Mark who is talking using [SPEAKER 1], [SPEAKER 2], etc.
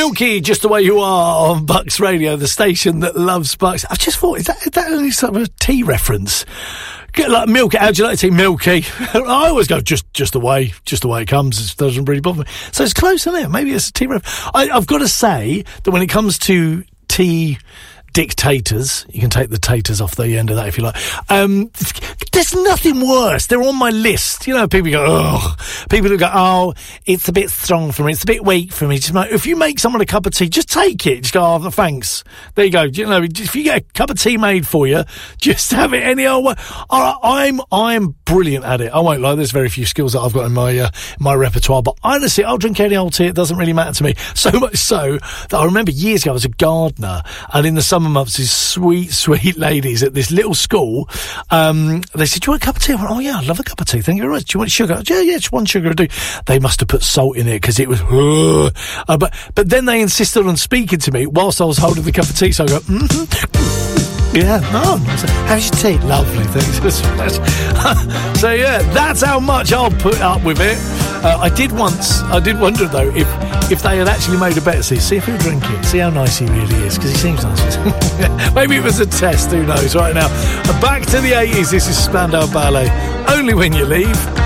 [SPEAKER 1] Milky, Just the Way You Are on Bucks Radio, the station that loves Bucks. I've just thought, is that only sort of a tea reference? Get like Milky, how'd you like tea? Milky. I always go just the way it comes. It doesn't really bother me. So it's close, isn't it? Maybe it's a tea reference. I've got to say that when it comes to tea dictators, you can take the taters off the end of that if you like. There's nothing worse. They're on my list. You know, people go, oh, people who go, oh, it's a bit strong for me. It's a bit weak for me. Just if you make someone a cup of tea, just take it. Just go, oh, thanks. There you go. You know, if you get a cup of tea made for you, just have it any old way. I'm brilliant at it. I won't lie. There's very few skills that I've got in my repertoire, but honestly, I'll drink any old tea. It doesn't really matter to me. So much so that I remember years ago I was a gardener, and in the summer months, these sweet ladies at this little school, they said, do you want a cup of tea? I went, oh yeah, I love a cup of tea, thank you very much. Do you want sugar? Yeah, just one sugar will do. They must have put salt in it because it was but then they insisted on speaking to me whilst I was holding the cup of tea, so I go, yeah, no. How's your tea? Lovely, thanks. So yeah, that's how much I'll put up with it. I did wonder though if they had actually made a bet. See if he'll drink it. See how nice he really is, because he seems nice. Maybe it was a test. Who knows? Right now, back to the 80s. This is Spandau Ballet. Only When You Leave.